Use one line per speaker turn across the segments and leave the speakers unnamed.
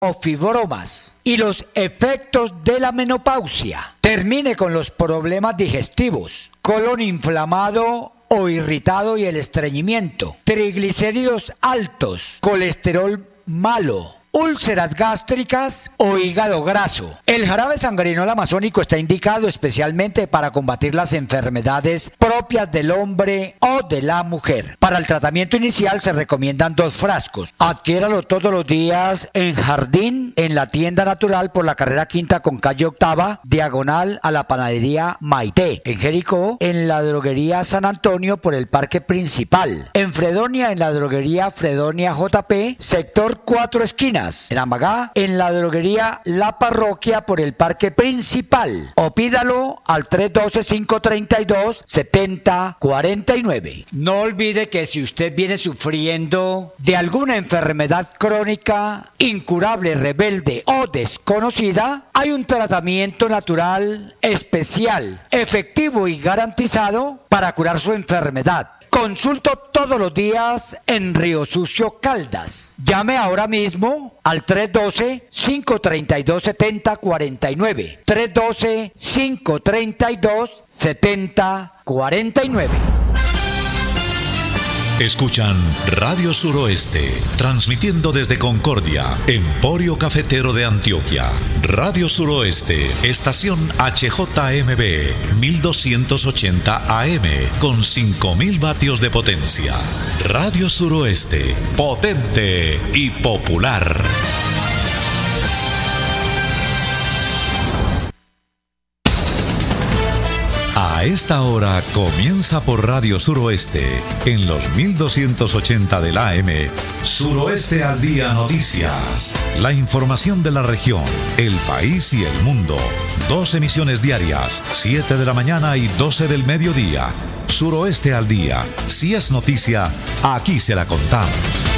o fibromas y los efectos de la menopausia. Termine con los problemas digestivos, colon inflamado o irritado y el estreñimiento, triglicéridos altos, colesterol malo, úlceras gástricas o hígado graso. El jarabe sangrinol amazónico está indicado especialmente para combatir las enfermedades propias del hombre o de la mujer. Para el tratamiento inicial se recomiendan 2 frascos. Adquiéralo todos los días en Jardín, en la tienda natural por la carrera quinta con calle octava, diagonal a la panadería Maite. En Jericó, en la droguería San Antonio por el parque principal. En Fredonia, en la droguería Fredonia JP, sector 4 esquinas. En Amagá, en la droguería La Parroquia por el parque principal. O pídalo al 312-532-7049. No olvide que si usted viene sufriendo de alguna enfermedad crónica, incurable, rebelde o desconocida, hay un tratamiento natural especial, efectivo y garantizado para curar su enfermedad. Consulto todos los días en Río Sucio, Caldas. Llame ahora mismo al 312-532-7049. 312-532-7049.
Escuchan Radio Suroeste, transmitiendo desde Concordia, Emporio Cafetero de Antioquia. Radio Suroeste, estación HJMB, 1280 AM, con 5000 vatios de potencia. Radio Suroeste, potente y popular. A esta hora comienza por Radio Suroeste, en los 1280 del AM, Suroeste al Día Noticias. La información de la región, el país y el mundo. 2 emisiones diarias, 7 de la mañana y 12 del mediodía. Suroeste al Día. Si es noticia, aquí se la contamos.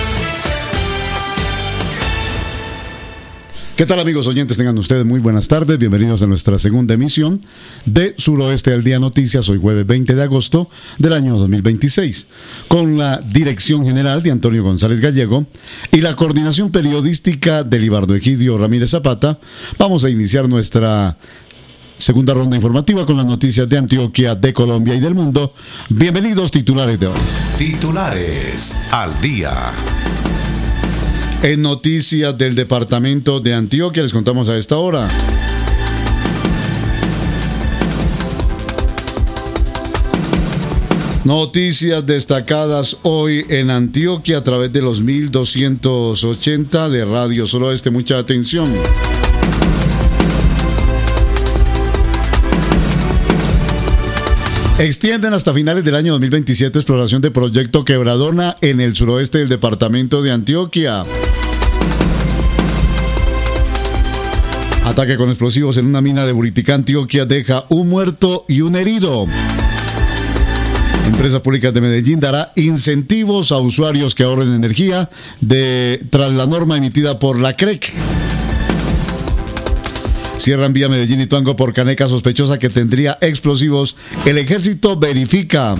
¿Qué tal, amigos oyentes? Tengan ustedes muy buenas tardes. Bienvenidos a nuestra segunda emisión de Suroeste al Día Noticias, hoy jueves 20 de agosto del año 2026, con la dirección general de Antonio González Gallego y la coordinación periodística de Libardo Egidio Ramírez Zapata. Vamos a iniciar nuestra segunda ronda informativa con las noticias de Antioquia, de Colombia y del mundo. Bienvenidos, titulares de hoy.
Titulares al día.
En noticias del departamento de Antioquia les contamos a esta hora. Noticias destacadas hoy en Antioquia a través de los 1280 de Radio Suroeste. Mucha atención. Extienden hasta finales del año 2027 exploración de proyecto Quebradona en el suroeste del departamento de Antioquia. Ataque con explosivos en una mina de Buriticá, Antioquia, deja un muerto y un herido. Empresas Públicas de Medellín dará incentivos a usuarios que ahorren energía tras la norma emitida por la CREC. Cierran vía Medellín y Tuango por caneca sospechosa que tendría explosivos. El ejército verifica.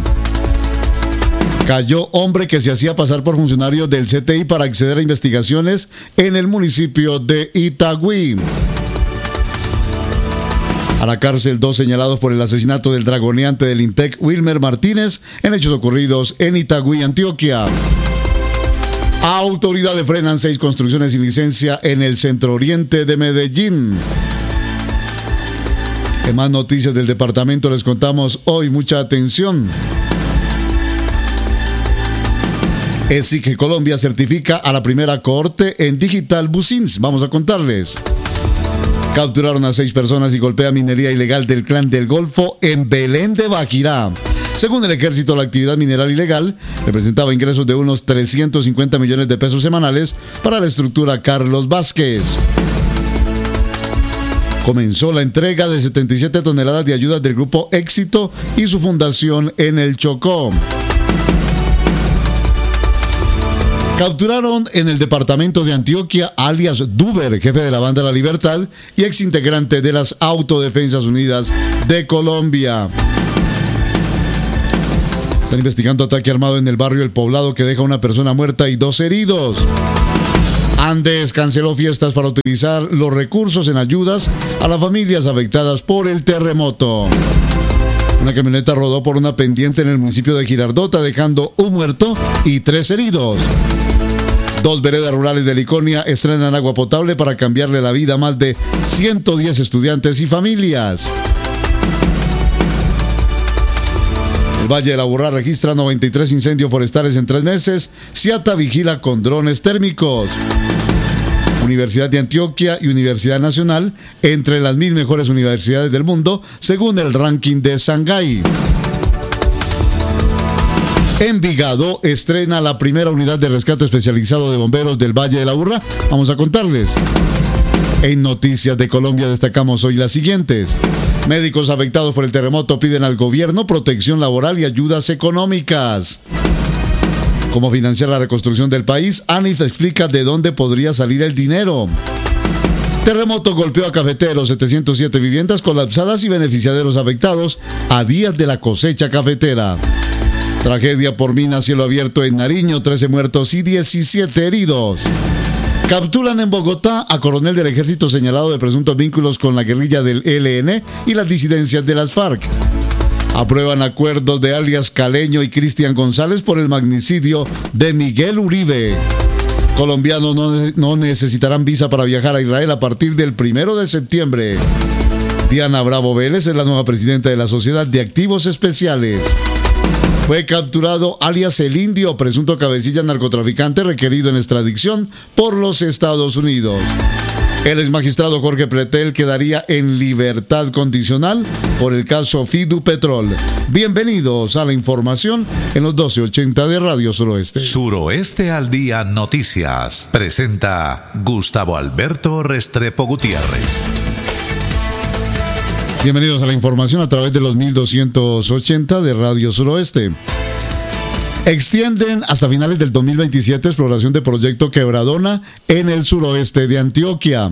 Cayó hombre que se hacía pasar por funcionario del CTI para acceder a investigaciones en el municipio de Itagüí. A la cárcel 2 señalados por el asesinato del dragoneante del IMPEC, Wilmer Martínez, en hechos ocurridos en Itagüí, Antioquia. Autoridades frenan 6 construcciones sin licencia en el centro oriente de Medellín. En más noticias del departamento les contamos hoy, mucha atención. ESIC Colombia certifica a la primera cohorte en Digital Busins. Vamos a contarles. Capturaron a 6 personas y golpea minería ilegal del Clan del Golfo en Belén de Bajirá. Según el ejército, la actividad mineral ilegal representaba ingresos de unos 350 millones de pesos semanales para la estructura Carlos Vázquez. Comenzó la entrega de 77 toneladas de ayudas del Grupo Éxito y su fundación en el Chocó. Capturaron en el departamento de Antioquia alias Duber, jefe de la Banda La Libertad y exintegrante de las Autodefensas Unidas de Colombia. Están investigando ataque armado en el barrio El Poblado que deja una persona muerta y 2 heridos. Andes canceló fiestas para utilizar los recursos en ayudas a las familias afectadas por el terremoto. Una camioneta rodó por una pendiente en el municipio de Girardota, dejando un muerto y 3 heridos. 2 veredas rurales de Liconia estrenan agua potable para cambiarle la vida a más de 110 estudiantes y familias. El Valle de la Aburrá registra 93 incendios forestales en 3 meses. Ciata vigila con drones térmicos. Universidad de Antioquia y Universidad Nacional entre las 1000 mejores universidades del mundo según el ranking de Shanghái. Envigado estrena la primera unidad de rescate especializado de bomberos del Valle de la Aburrá. Vamos a contarles. En Noticias de Colombia destacamos hoy las siguientes. Médicos afectados por el terremoto piden al gobierno protección laboral y ayudas económicas. ¿Cómo financiar la reconstrucción del país? ANIF explica de dónde podría salir el dinero. Terremoto golpeó a cafeteros, 707 viviendas colapsadas y beneficiaderos afectados a días de la cosecha cafetera. Tragedia por mina a cielo abierto en Nariño, 13 muertos y 17 heridos. Capturan en Bogotá a coronel del ejército señalado de presuntos vínculos con la guerrilla del ELN y las disidencias de las FARC. Aprueban acuerdos de alias Caleño y Cristian González por el magnicidio de Miguel Uribe. Colombianos no necesitarán visa para viajar a Israel a partir del 1 de septiembre. Diana Bravo Vélez es la nueva presidenta de la Sociedad de Activos Especiales. Fue capturado alias El Indio, presunto cabecilla narcotraficante requerido en extradición por los Estados Unidos. El exmagistrado Jorge Pretel quedaría en libertad condicional por el caso Fidupetrol. Bienvenidos a la información en los 1280 de Radio Suroeste.
Suroeste al Día Noticias. Presenta Gustavo Alberto Restrepo Gutiérrez.
Bienvenidos a la información a través de los 1280 de Radio Suroeste. Extienden hasta finales del 2027 exploración de proyecto Quebradona en el suroeste de Antioquia.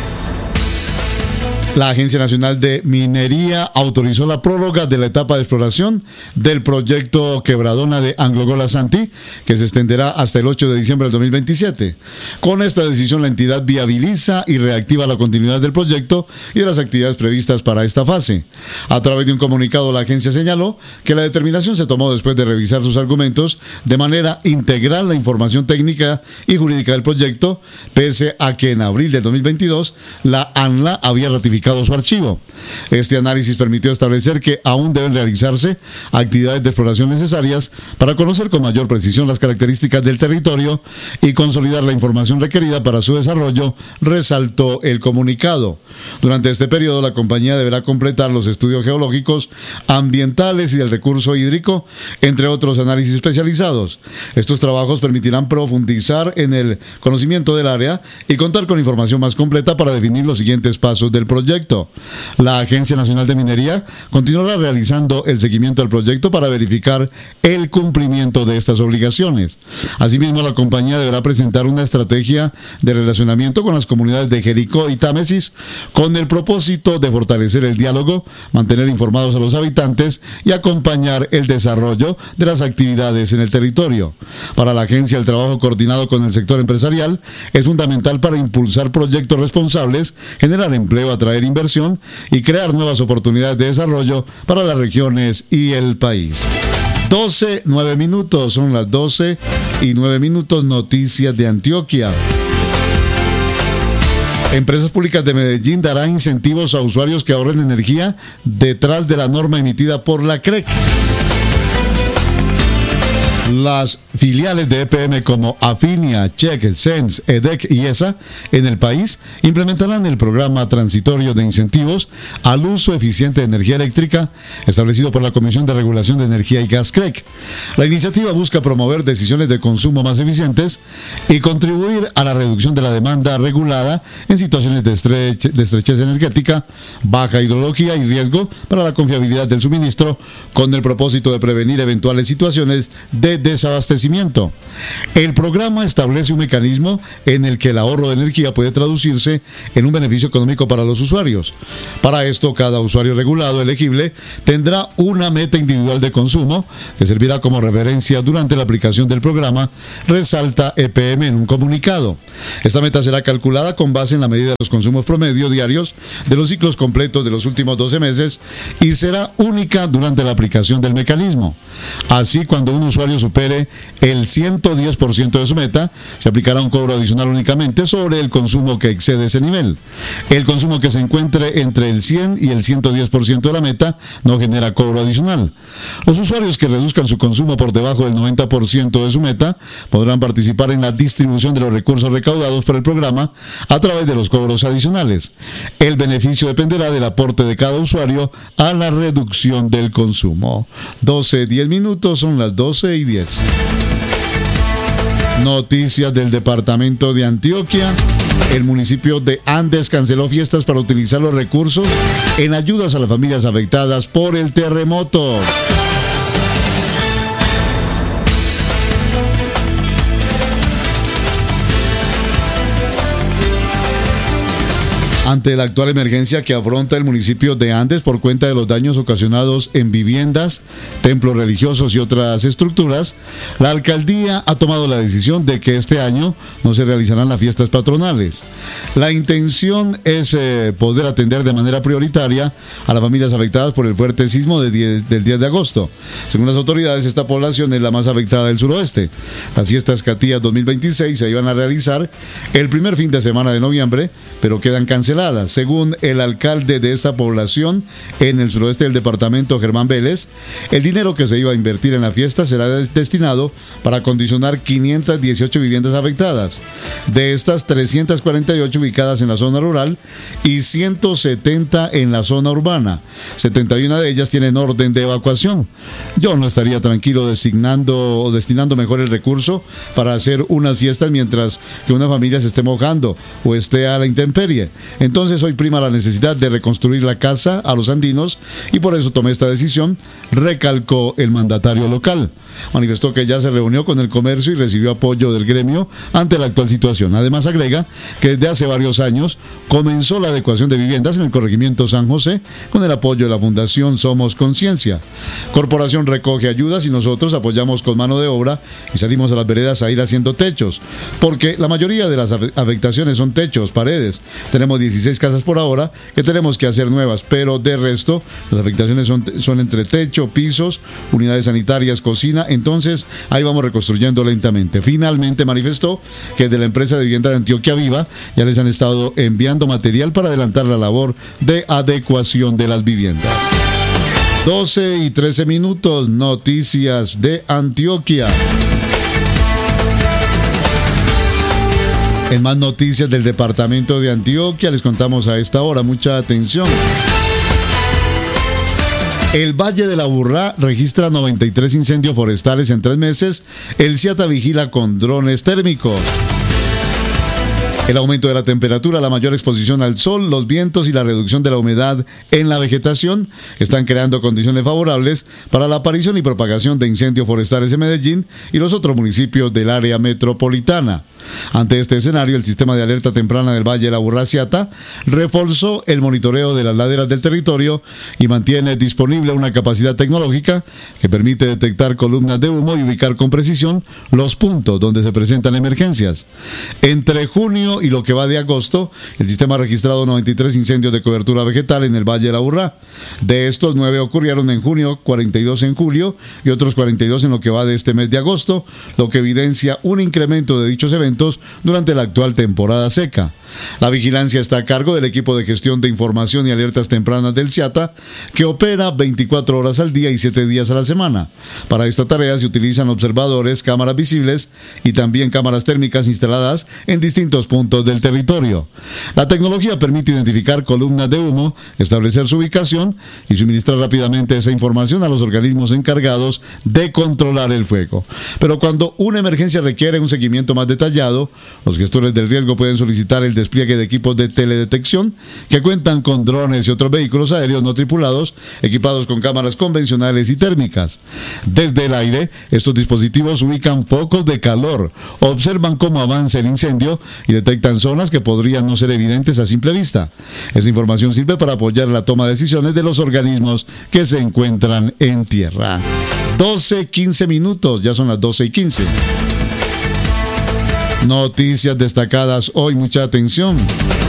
La Agencia Nacional de Minería autorizó la prórroga de la etapa de exploración del proyecto Quebradona de Anglo-Gola Santí, que se extenderá hasta el 8 de diciembre del 2027. Con esta decisión, la entidad viabiliza y reactiva la continuidad del proyecto y de las actividades previstas para esta fase. A través de un comunicado, la agencia señaló que la determinación se tomó después de revisar sus argumentos de manera integral la información técnica y jurídica del proyecto, pese a que en abril del 2022 la ANLA había ratificado su archivo. Este análisis permitió establecer que aún deben realizarse actividades de exploración necesarias para conocer con mayor precisión las características del territorio y consolidar la información requerida para su desarrollo, resaltó el comunicado. Durante este periodo, la compañía deberá completar los estudios geológicos, ambientales y del recurso hídrico, entre otros análisis especializados. Estos trabajos permitirán profundizar en el conocimiento del área y contar con información más completa para definir los siguientes pasos del proyecto. La Agencia Nacional de Minería continuará realizando el seguimiento del proyecto para verificar el cumplimiento de estas obligaciones. Asimismo, la compañía deberá presentar una estrategia de relacionamiento con las comunidades de Jericó y Támesis con el propósito de fortalecer el diálogo, mantener informados a los habitantes y acompañar el desarrollo de las actividades en el territorio. Para la agencia, el trabajo coordinado con el sector empresarial es fundamental para impulsar proyectos responsables, generar empleo, atraer inversión y crear nuevas oportunidades de desarrollo para las regiones y el país. 12:09 minutos, son las 12:09 minutos, noticias de Antioquia. Empresas Públicas de Medellín dará incentivos a usuarios que ahorren energía detrás de la norma emitida por la CREC. Las filiales de EPM como Afinia, Check, Sense, EDEC y ESA en el país implementarán el programa transitorio de incentivos al uso eficiente de energía eléctrica establecido por la Comisión de Regulación de Energía y Gas CREC. La iniciativa busca promover decisiones de consumo más eficientes y contribuir a la reducción de la demanda regulada en situaciones de estrechez energética, baja hidrología y riesgo para la confiabilidad del suministro, con el propósito de prevenir eventuales situaciones de de desabastecimiento. El programa establece un mecanismo en el que el ahorro de energía puede traducirse en un beneficio económico para los usuarios. Para esto, cada usuario regulado elegible tendrá una meta individual de consumo que servirá como referencia durante la aplicación del programa, resalta EPM en un comunicado. Esta meta será calculada con base en la medida de los consumos promedio diarios de los ciclos completos de los últimos 12 meses y será única durante la aplicación del mecanismo. Así, cuando un usuario supere el 110% de su meta, se aplicará un cobro adicional únicamente sobre el consumo que excede ese nivel. El consumo que se encuentre entre el 100 y el 110% de la meta no genera cobro adicional. Los usuarios que reduzcan su consumo por debajo del 90% de su meta podrán participar en la distribución de los recursos recaudados por el programa a través de los cobros adicionales. El beneficio dependerá del aporte de cada usuario a la reducción del consumo. 12:10 minutos, son las 12:10. Noticias del departamento de Antioquia. El municipio de Andes canceló fiestas para utilizar los recursos en ayudas a las familias afectadas por el terremoto. Ante la actual emergencia que afronta el municipio de Andes por cuenta de los daños ocasionados en viviendas, templos religiosos y otras estructuras, la alcaldía ha tomado la decisión de que este año no se realizarán las fiestas patronales. La intención es poder atender de manera prioritaria a las familias afectadas por el fuerte sismo del 10 de agosto. Según las autoridades, esta población es la más afectada del suroeste. Las fiestas Catías 2026 se iban a realizar el primer fin de semana de noviembre, pero quedan canceladas. Según el alcalde de esta población en el suroeste del departamento, Germán Vélez, el dinero que se iba a invertir en la fiesta será destinado para acondicionar 518 viviendas afectadas. De estas, 348 ubicadas en la zona rural y 170 en la zona urbana. 71 de ellas tienen orden de evacuación. Yo no estaría tranquilo destinando mejor el recurso para hacer unas fiestas mientras que una familia se esté mojando o esté a la intemperie. Entonces hoy prima la necesidad de reconstruir la casa a los andinos y por eso tomé esta decisión, recalcó el mandatario local. Manifestó que ya se reunió con el comercio y recibió apoyo del gremio ante la actual situación. Además agrega que desde hace varios años comenzó la adecuación de viviendas en el corregimiento San José con el apoyo de la Fundación Somos Conciencia. Corporación recoge ayudas y nosotros apoyamos con mano de obra y salimos a las veredas a ir haciendo techos, porque la mayoría de las afectaciones son techos, paredes. Tenemos 16 casas por ahora que tenemos que hacer nuevas, pero de resto las afectaciones son entre techo, pisos, unidades sanitarias, cocina. Entonces ahí vamos reconstruyendo lentamente. Finalmente manifestó que de la empresa de vivienda de Antioquia Viva ya les han estado enviando material para adelantar la labor de adecuación de las viviendas. 12:13 minutos, noticias de Antioquia. En más noticias del departamento de Antioquia les contamos a esta hora, mucha atención. El Valle de la Aburrá registra 93 incendios forestales en 3 meses. El CIATA vigila con drones térmicos. El aumento de la temperatura, la mayor exposición al sol, los vientos y la reducción de la humedad en la vegetación están creando condiciones favorables para la aparición y propagación de incendios forestales en Medellín y los otros municipios del área metropolitana. Ante este escenario, el sistema de alerta temprana del Valle de la Aburrá CIATA reforzó el monitoreo de las laderas del territorio y mantiene disponible una capacidad tecnológica que permite detectar columnas de humo y ubicar con precisión los puntos donde se presentan emergencias. Entre junio y lo que va de agosto, el sistema ha registrado 93 incendios de cobertura vegetal en el Valle de la Aburrá. De estos, 9 ocurrieron en junio, 42 en julio y otros 42 en lo que va de este mes de agosto, lo que evidencia un incremento de dichos eventos durante la actual temporada seca. La vigilancia está a cargo del equipo de gestión de información y alertas tempranas del CIATA, que opera 24 horas al día y 7 días a la semana. Para esta tarea se utilizan observadores, cámaras visibles y también cámaras térmicas instaladas en distintos puntos puntos del territorio. La tecnología permite identificar columnas de humo, establecer su ubicación y suministrar rápidamente esa información a los organismos encargados de controlar el fuego. Pero cuando una emergencia requiere un seguimiento más detallado, los gestores del riesgo pueden solicitar el despliegue de equipos de teledetección que cuentan con drones y otros vehículos aéreos no tripulados equipados con cámaras convencionales y térmicas. Desde el aire, estos dispositivos ubican focos de calor, observan cómo avanza el incendio y detectan zonas que podrían no ser evidentes a simple vista. Esa información sirve para apoyar la toma de decisiones de los organismos que se encuentran en tierra. 12:15 minutos, ya son las 12:15. Noticias destacadas hoy, mucha atención.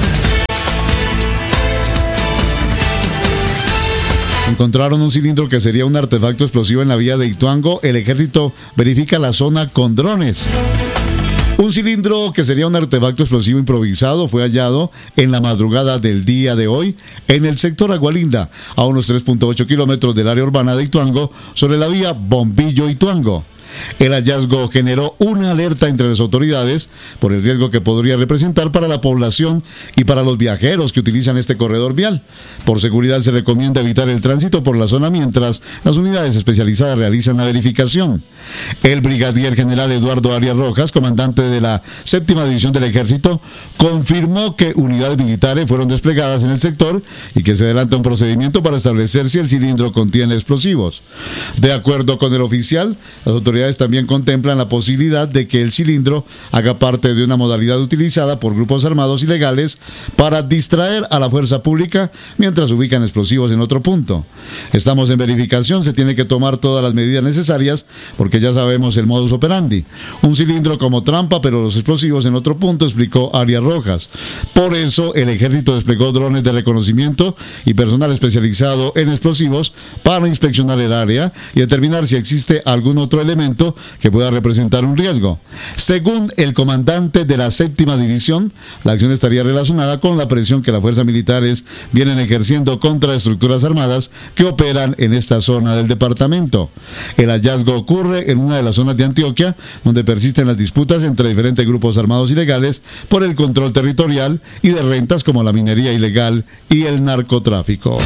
Encontraron un cilindro que sería un artefacto explosivo en la vía de Ituango. El ejército verifica la zona con drones. Un cilindro que sería un artefacto explosivo improvisado fue hallado en la madrugada del día de hoy en el sector Agualinda, a unos 3.8 kilómetros del área urbana de Ituango, sobre la vía Bombillo-Ituango. El hallazgo generó una alerta entre las autoridades por el riesgo que podría representar para la población y para los viajeros que utilizan este corredor vial. Por seguridad se recomienda evitar el tránsito por la zona mientras las unidades especializadas realizan la verificación. El brigadier general Eduardo Arias Rojas, comandante de la 7ª División del Ejército, confirmó que unidades militares fueron desplegadas en el sector y que se adelanta un procedimiento para establecer si el cilindro contiene explosivos. De acuerdo con el oficial, las autoridades también contemplan la posibilidad de que el cilindro haga parte de una modalidad utilizada por grupos armados ilegales para distraer a la fuerza pública mientras ubican explosivos en otro punto. Estamos en verificación, se tiene que tomar todas las medidas necesarias porque ya sabemos el modus operandi. Un cilindro como trampa, pero los explosivos en otro punto, explicó Arias Rojas. Por eso el ejército desplegó drones de reconocimiento y personal especializado en explosivos para inspeccionar el área y determinar si existe algún otro elemento que pueda representar un riesgo. Según el comandante de la 7ª División, la acción estaría relacionada con la presión que las fuerzas militares vienen ejerciendo contra estructuras armadas que operan en esta zona del departamento. El hallazgo ocurre en una de las zonas de Antioquia, donde persisten las disputas entre diferentes grupos armados ilegales por el control territorial y de rentas como la minería ilegal y el narcotráfico.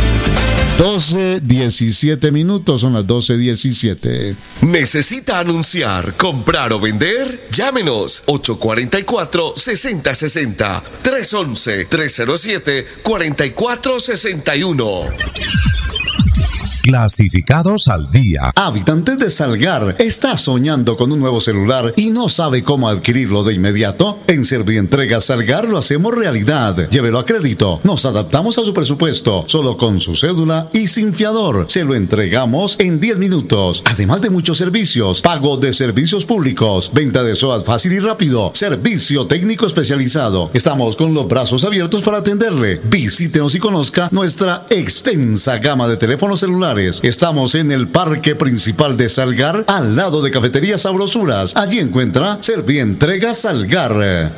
12:17 minutos, son las 12:17.
¿Necesita anunciar, comprar o vender? Llámenos 844-6060, 311-307-4461.
Clasificados al día.
Habitantes de Salgar, ¿está soñando con un nuevo celular y no sabe cómo adquirirlo de inmediato? En Servientrega Salgar lo hacemos realidad. Llévelo a crédito. Nos adaptamos a su presupuesto. Solo con su cédula y sin fiador. Se lo entregamos en 10 minutos. Además de muchos servicios. Pago de servicios públicos. Venta de SOAT fácil y rápido. Servicio técnico especializado. Estamos con los brazos abiertos para atenderle. Visítenos y conozca nuestra extensa gama de teléfonos celulares. Estamos en el parque principal de Salgar, al lado de Cafetería Sabrosuras. Allí encuentra Servientrega Salgar.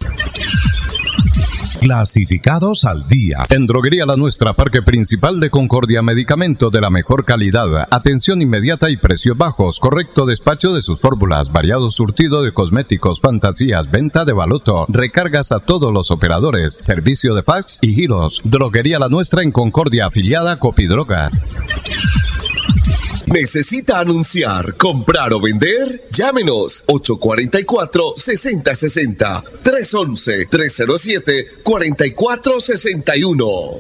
Clasificados al día.
En Droguería La Nuestra, Parque Principal de Concordia, medicamento de la mejor calidad, atención inmediata y precios bajos, correcto despacho de sus fórmulas, variado surtido de cosméticos, fantasías, venta de baloto, recargas a todos los operadores, servicio de fax y giros. Droguería La Nuestra en Concordia, afiliada a Copidroga.
¿Necesita anunciar, comprar o vender? Llámenos 844-6060, 311-307-4461.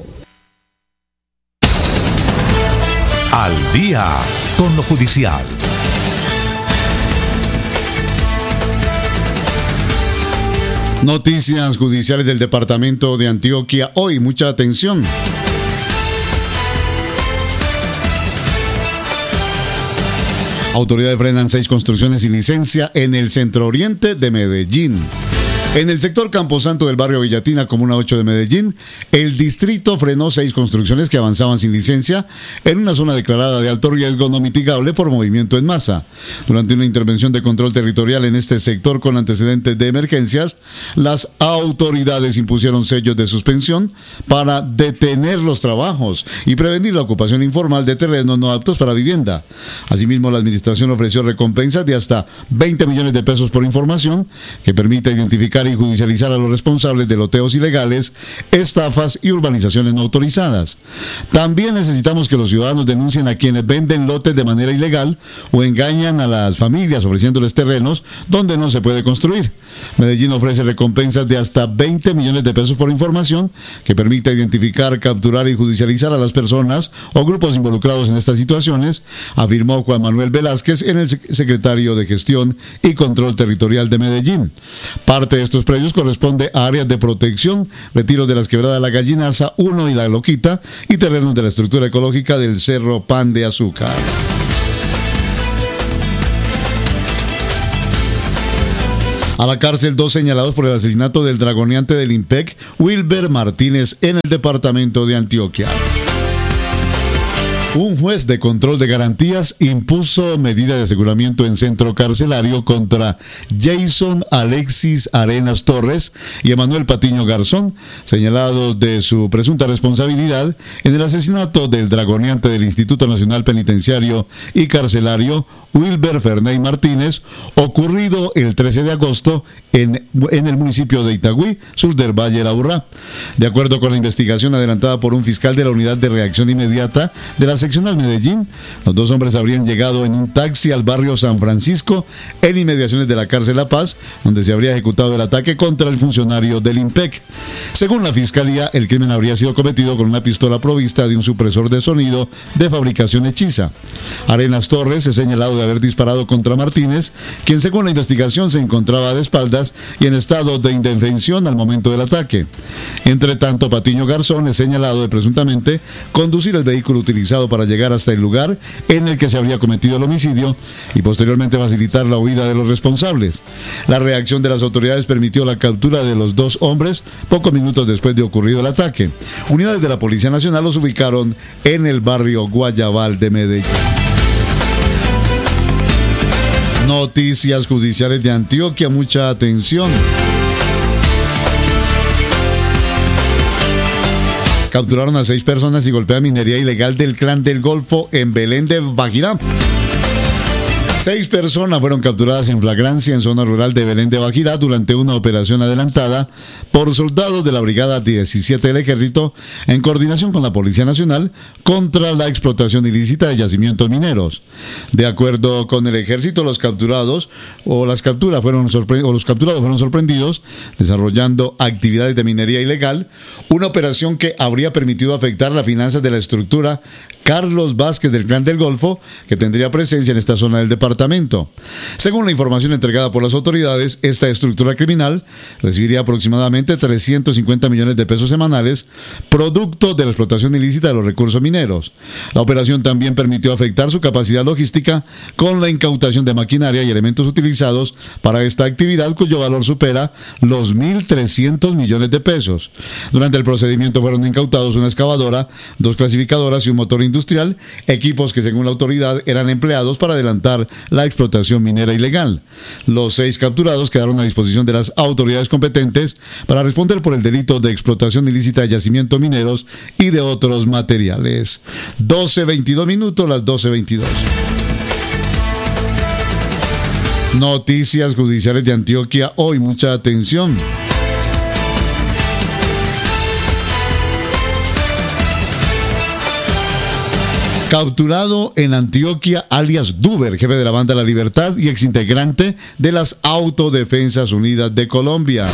Al día con lo judicial.
Noticias judiciales del departamento de Antioquia. Hoy, mucha atención. Autoridades frenan 6 construcciones sin licencia en el centro oriente de Medellín. En el sector Camposanto del barrio Villatina, Comuna 8 de Medellín, el distrito frenó 6 construcciones que avanzaban sin licencia en una zona declarada de alto riesgo no mitigable por movimiento en masa. Durante una intervención de control territorial en este sector con antecedentes de emergencias, las autoridades impusieron sellos de suspensión para detener los trabajos y prevenir la ocupación informal de terrenos no aptos para vivienda. Asimismo, la administración ofreció recompensas de hasta 20 millones de pesos por información que permite identificar identificar y judicializar a los responsables de loteos ilegales, estafas y urbanizaciones no autorizadas. También necesitamos que los ciudadanos denuncien a quienes venden lotes de manera ilegal o engañan a las familias ofreciéndoles terrenos donde no se puede construir. Medellín ofrece recompensas de hasta 20 millones de pesos por información que permita identificar, capturar y judicializar a las personas o grupos involucrados en estas situaciones, afirmó Juan Manuel Velázquez, el secretario de Gestión y Control Territorial de Medellín. Parte de estos predios corresponde a áreas de protección, retiros de las quebradas La Gallinaza 1 y La Loquita y terrenos de la estructura ecológica del Cerro Pan de Azúcar. A la cárcel 2 señalados por el asesinato del dragoneante del IMPEC, Wilber Martínez, en el departamento de Antioquia. Un juez de control de garantías impuso medida de aseguramiento en centro carcelario contra Jason Alexis Arenas Torres y Emanuel Patiño Garzón, señalados de su presunta responsabilidad en el asesinato del dragoneante del Instituto Nacional Penitenciario y Carcelario, Wilber Ferney Martínez, ocurrido el 13 de agosto en el municipio de Itagüí, sur del Valle de la Aburrá. De acuerdo con la investigación adelantada por un fiscal de la Unidad de Reacción Inmediata de la Seccional Medellín, los dos hombres habrían llegado en un taxi al barrio San Francisco, en inmediaciones de la cárcel La Paz, donde se habría ejecutado el ataque contra el funcionario del IMPEC. Según la fiscalía, el crimen habría sido cometido con una pistola provista de un supresor de sonido de fabricación hechiza. Arenas Torres es señalado de haber disparado contra Martínez, quien según la investigación se encontraba de espaldas y en estado de indefensión al momento del ataque. Entre tanto, Patiño Garzón es señalado de presuntamente conducir el vehículo utilizado para llegar hasta el lugar en el que se habría cometido el homicidio y posteriormente facilitar la huida de los responsables. La reacción de las autoridades permitió la captura de los dos hombres pocos minutos después de ocurrido el ataque. Unidades de la Policía Nacional los ubicaron en el barrio Guayabal de Medellín. Noticias judiciales de Antioquia, mucha atención. Capturaron a 6 personas y golpean minería ilegal del Clan del Golfo en Belén de Bajirá. 6 personas fueron capturadas en flagrancia en zona rural de Belén de Bajirá durante una operación adelantada por soldados de la Brigada 17 del Ejército en coordinación con la Policía Nacional contra la explotación ilícita de yacimientos mineros. De acuerdo con el Ejército, los capturados fueron sorprendidos desarrollando actividades de minería ilegal, una operación que habría permitido afectar las finanzas de la estructura Carlos Vázquez del Clan del Golfo, que tendría presencia en esta zona del departamento. Según la información entregada por las autoridades, esta estructura criminal recibiría aproximadamente 350 millones de pesos semanales, producto de la explotación ilícita de los recursos mineros. La operación también permitió afectar su capacidad logística con la incautación de maquinaria y elementos utilizados para esta actividad, cuyo valor supera los 1.300 millones de pesos. Durante el procedimiento fueron incautados una excavadora, 2 clasificadoras y un motor industrial, equipos que según la autoridad eran empleados para adelantar la explotación minera ilegal. Los 6 capturados quedaron a disposición de las autoridades competentes para responder por el delito de explotación ilícita de yacimientos mineros y de otros materiales. 12:22 minutos, las 12:22. Noticias judiciales de Antioquia hoy, mucha atención. Capturado en Antioquia, alias Duber, jefe de la banda La Libertad y exintegrante de las Autodefensas Unidas de Colombia.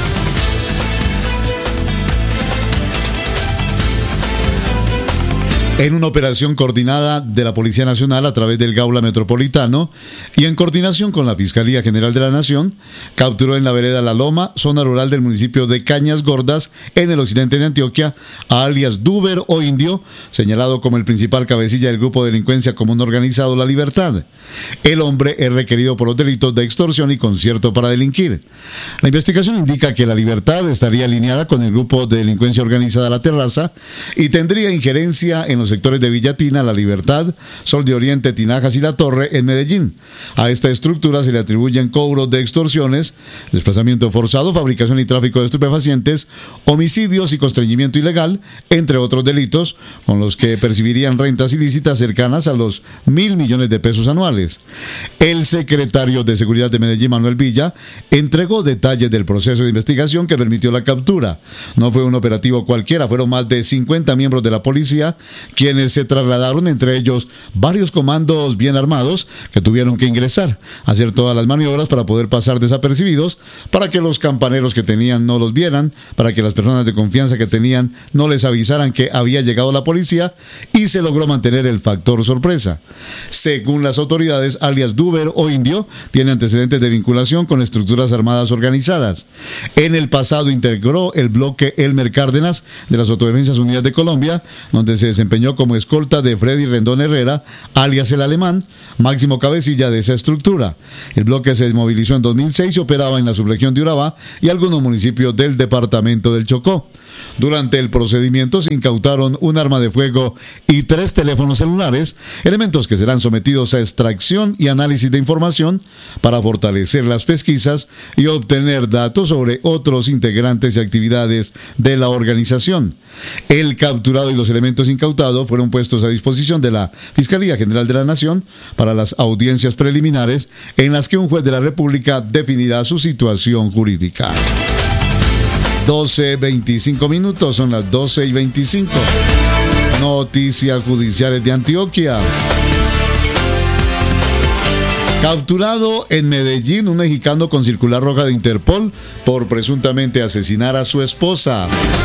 En una operación coordinada de la Policía Nacional a través del Gaula Metropolitano y en coordinación con la Fiscalía General de la Nación, capturó en la vereda La Loma, zona rural del municipio de Cañas Gordas, en el occidente de Antioquia, a alias Duber o Indio, señalado como el principal cabecilla del grupo de delincuencia común organizado La Libertad. El hombre es requerido por los delitos de extorsión y concierto para delinquir. La investigación indica que La Libertad estaría alineada con el grupo de delincuencia organizada La Terraza y tendría injerencia en los los sectores de Villatina, La Libertad, Sol de Oriente, Tinajas y La Torre en Medellín. A esta estructura se le atribuyen cobros de extorsiones, desplazamiento forzado, fabricación y tráfico de estupefacientes, homicidios y constreñimiento ilegal, entre otros delitos, con los que percibirían rentas ilícitas cercanas a los 1.000 millones de pesos anuales. El secretario de Seguridad de Medellín, Manuel Villa, entregó detalles del proceso de investigación que permitió la captura. No fue un operativo cualquiera, fueron más de 50 miembros de la policía quienes se trasladaron, entre ellos varios comandos bien armados que tuvieron que ingresar, hacer todas las maniobras para poder pasar desapercibidos, para que los campaneros que tenían no los vieran, para que las personas de confianza que tenían no les avisaran que había llegado la policía, y se logró mantener el factor sorpresa. Según las autoridades, alias Duber o Indio tiene antecedentes de vinculación con estructuras armadas organizadas. En el pasado integró el bloque Elmer Cárdenas de las Autodefensas Unidas de Colombia, donde se desempeñó como escolta de Freddy Rendón Herrera, alias el Alemán, máximo cabecilla de esa estructura. El bloque se desmovilizó en 2006 y operaba en la subregión de Urabá y algunos municipios del departamento del Chocó. Durante el procedimiento se incautaron un arma de fuego y 3 teléfonos celulares, elementos que serán sometidos a extracción y análisis de información para fortalecer las pesquisas y obtener datos sobre otros integrantes y actividades de la organización. El capturado y los elementos incautados fueron puestos a disposición de la Fiscalía General de la Nación para las audiencias preliminares en las que un juez de la República definirá su situación jurídica. 12:25 minutos, son las 12:25. Noticias judiciales de Antioquia. Capturado en Medellín un mexicano con circular roja de Interpol por presuntamente asesinar a su esposa.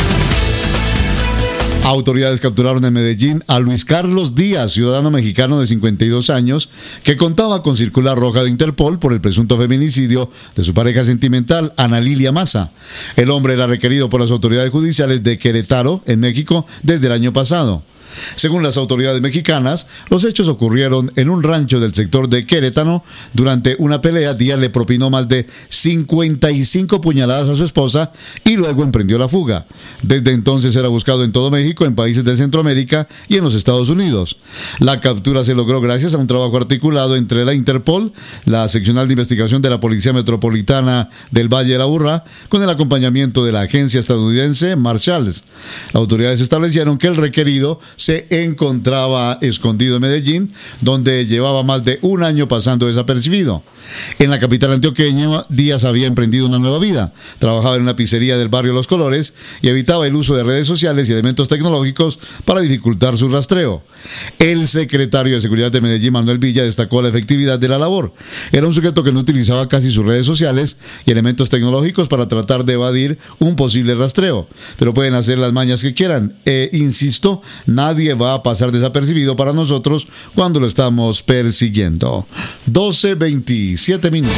Autoridades capturaron en Medellín a Luis Carlos Díaz, ciudadano mexicano de 52 años, que contaba con circular roja de Interpol por el presunto feminicidio de su pareja sentimental, Ana Lilia Maza. El hombre era requerido por las autoridades judiciales de Querétaro, en México, desde el año pasado. Según las autoridades mexicanas, los hechos ocurrieron en un rancho del sector de Querétaro. Durante una pelea, Díaz le propinó más de 55 puñaladas a su esposa y luego emprendió la fuga. Desde entonces era buscado en todo México, en países de Centroamérica y en los Estados Unidos. La captura se logró gracias a un trabajo articulado entre la Interpol, la Seccional de Investigación de la Policía Metropolitana del Valle de la Aburrá, con el acompañamiento de la agencia estadounidense Marshalls. Las autoridades establecieron que el requerido se encontraba escondido en Medellín, donde llevaba más de un año pasando desapercibido. En la capital antioqueña, Díaz había emprendido una nueva vida. Trabajaba en una pizzería del barrio Los Colores y evitaba el uso de redes sociales y elementos tecnológicos para dificultar su rastreo. El secretario de Seguridad de Medellín, Manuel Villa, destacó la efectividad de la labor. Era un sujeto que no utilizaba casi sus redes sociales y elementos tecnológicos para tratar de evadir un posible rastreo. Pero pueden hacer las mañas que quieran. Insisto, nadie va a pasar desapercibido para nosotros cuando lo estamos persiguiendo. 12:27 minutos.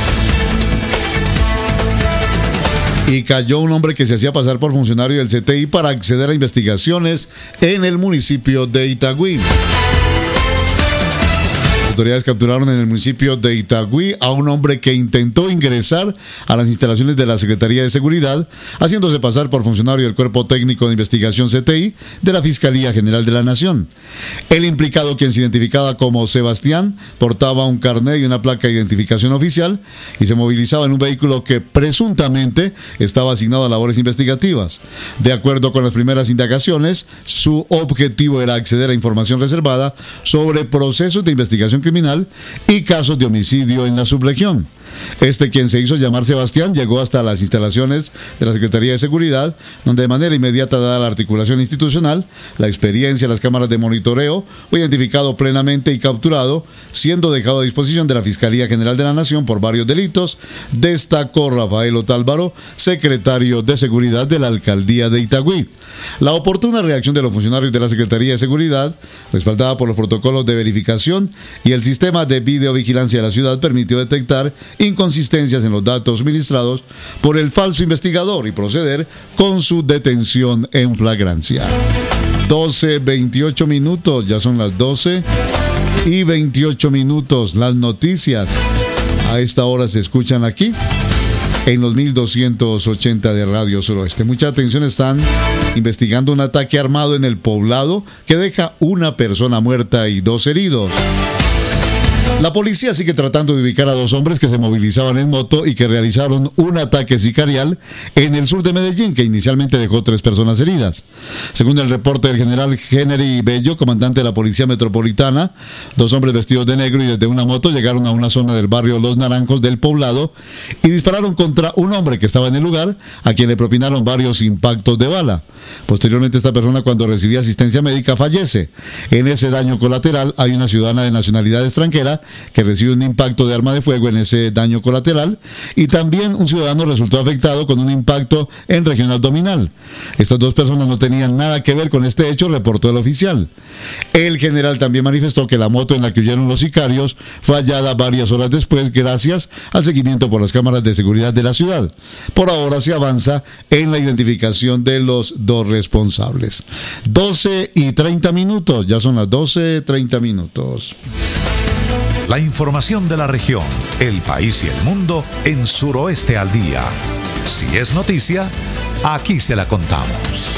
Y cayó un hombre que se hacía pasar por funcionario del CTI para acceder a investigaciones en el municipio de Itagüí. Autoridades capturaron en el municipio de Itagüí a un hombre que intentó ingresar a las instalaciones de la Secretaría de Seguridad, haciéndose pasar por funcionario del Cuerpo Técnico de Investigación CTI de la Fiscalía General de la Nación. El implicado, quien se identificaba como Sebastián, portaba un carnet y una placa de identificación oficial y se movilizaba en un vehículo que presuntamente estaba asignado a labores investigativas. De acuerdo con las primeras indagaciones, su objetivo era acceder a información reservada sobre procesos de investigación criminal y casos de homicidio en la subregión. Quien se hizo llamar Sebastián, llegó hasta las instalaciones de la Secretaría de Seguridad, donde de manera inmediata, dada la articulación institucional, la experiencia, las cámaras de monitoreo, fue identificado plenamente y capturado, siendo dejado a disposición de la Fiscalía General de la Nación por varios delitos, destacó Rafael Otálvaro, secretario de Seguridad de la Alcaldía de Itagüí. La oportuna reacción de los funcionarios de la Secretaría de Seguridad, respaldada por los protocolos de verificación y el sistema de videovigilancia de la ciudad, permitió detectar inconsistencias en los datos suministrados por el falso investigador y proceder con su detención en flagrancia. 12:28 minutos, ya son las 12:28 minutos. Las noticias a esta hora se escuchan aquí en los 1280 de Radio Suroeste. Mucha atención, están investigando un ataque armado en el poblado que deja una persona muerta y 2 heridos. La policía sigue tratando de ubicar a 2 hombres que se movilizaban en moto y que realizaron un ataque sicarial en el sur de Medellín, que inicialmente dejó 3 personas heridas. Según el reporte del general Henry Bello, comandante de la Policía Metropolitana, 2 hombres vestidos de negro y desde una moto llegaron a una zona del barrio Los Naranjos del poblado y dispararon contra un hombre que estaba en el lugar, a quien le propinaron varios impactos de bala. Posteriormente, esta persona, cuando recibía asistencia médica, fallece. En ese daño colateral hay una ciudadana de nacionalidad extranjera que recibe un impacto de arma de fuego en ese daño colateral, y también un ciudadano resultó afectado con un impacto en región abdominal. Estas 2 personas no tenían nada que ver con este hecho, reportó el oficial. El general también manifestó que la moto en la que huyeron los sicarios fue hallada varias horas después, gracias al seguimiento por las cámaras de seguridad de la ciudad. Por ahora se avanza en la identificación de los 2 responsables. 12:30, ya son las 12:30.
La información de la región, el país y el mundo en Suroeste al Día. Si es noticia, aquí se la contamos.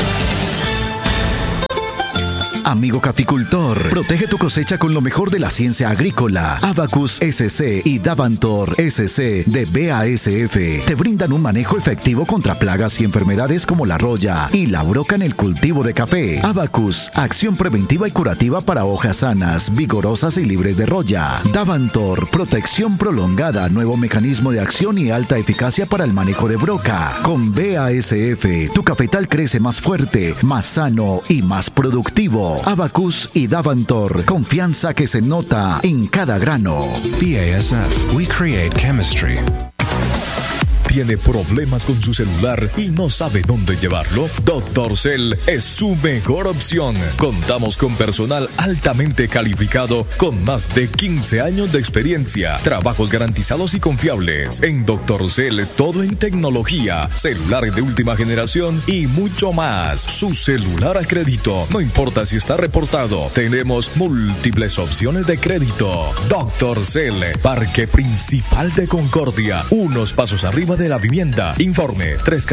Amigo caficultor, protege tu cosecha con lo mejor de la ciencia agrícola. Abacus SC y Davantor SC de BASF te brindan un manejo efectivo contra plagas y enfermedades como la roya y la broca en el cultivo de café. Abacus, acción preventiva y curativa para hojas sanas, vigorosas y libres de roya. Davantor, protección prolongada, nuevo mecanismo de acción y alta eficacia para el manejo de broca. Con BASF, tu cafetal crece más fuerte, más sano y más productivo. Abacus y Davantor, confianza que se nota en cada grano.
BASF, we create chemistry. ¿Tiene problemas con su celular y no sabe dónde llevarlo? Dr. Cell es su mejor opción. Contamos con personal altamente calificado con más de 15 años de experiencia, trabajos garantizados y confiables. En Dr. Cell, todo en tecnología, celulares de última generación y mucho más. Su celular a crédito, no importa si está reportado. Tenemos múltiples opciones de crédito. Dr. Cell, Parque Principal de Concordia, unos pasos arriba de la vivienda. Informe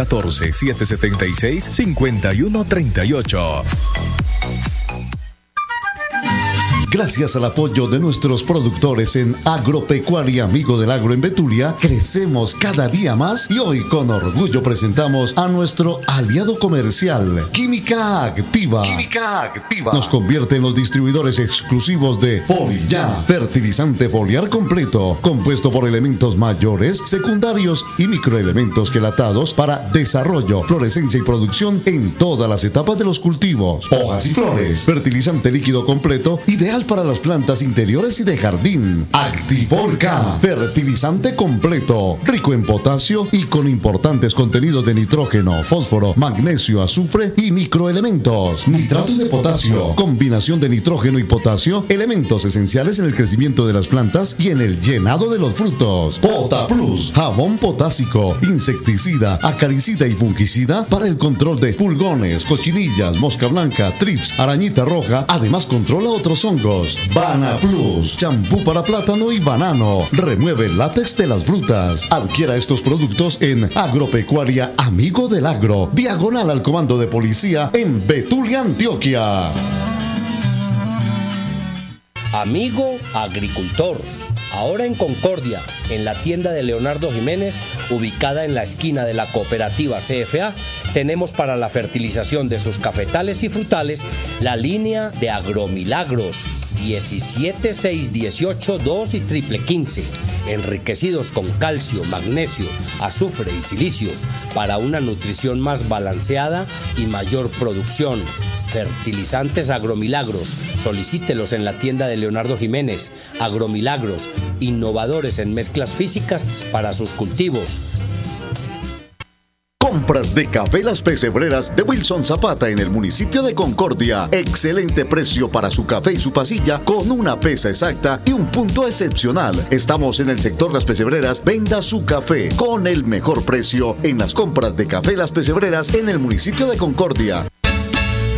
314-776-5138.
Gracias al apoyo de nuestros productores en Agropecuaria Amigo del Agro en Betulia, crecemos cada día más y hoy con orgullo presentamos a nuestro aliado comercial, Química Activa. Química Activa nos convierte en los distribuidores exclusivos de Foliar, fertilizante foliar completo, compuesto por elementos mayores, secundarios y microelementos quelatados para desarrollo, florescencia y producción en todas las etapas de los cultivos, hojas y flores. Fertilizante líquido completo, ideal para las plantas interiores y de jardín. Activolca, fertilizante completo, rico en potasio y con importantes contenidos de nitrógeno, fósforo, magnesio, azufre y microelementos. Nitratos de potasio, combinación de nitrógeno y potasio, elementos esenciales en el crecimiento de las plantas y en el llenado de los frutos. Pota Plus, jabón potásico, insecticida, acaricida y fungicida para el control de pulgones, cochinillas, mosca blanca, trips, arañita roja. Además controla otros hongos. Bana Plus, champú para plátano y banano, remueve el látex de las frutas. Adquiera estos productos en Agropecuaria Amigo del Agro, diagonal al comando de policía en Betulia, Antioquia.
Amigo agricultor, ahora en Concordia, en la tienda de Leonardo Jiménez, ubicada en la esquina de la cooperativa CFA, tenemos para la fertilización de sus cafetales y frutales la línea de Agromilagros 17, 6, 18, 2 y triple 15, enriquecidos con calcio, magnesio, azufre y silicio para una nutrición más balanceada y mayor producción. Fertilizantes Agromilagros, solicítelos en la tienda de Leonardo Jiménez. Agromilagros, innovadores en mezclas físicas para sus cultivos.
Compras de café Las Pesebreras de Wilson Zapata en el municipio de Concordia. Excelente precio para su café y su pasilla con una pesa exacta y un punto excepcional. Estamos en el sector Las Pesebreras. Venda su café con el mejor precio en las compras de café Las Pesebreras en el municipio de Concordia.